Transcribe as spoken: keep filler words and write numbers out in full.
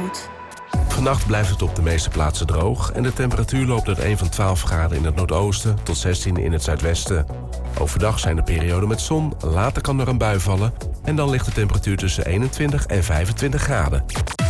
Zandvoort. Vannacht blijft het op de meeste plaatsen droog en de temperatuur loopt uiteen van twaalf graden in het noordoosten tot zestien in het zuidwesten. Overdag zijn er perioden met zon, later kan er een bui vallen en dan ligt de temperatuur tussen eenentwintig en vijfentwintig graden.